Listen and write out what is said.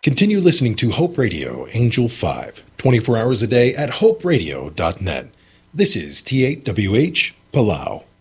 Continue listening to Hope Radio, Angel 5, 24 hours a day at hoperadio.net. This is TAWH Palau.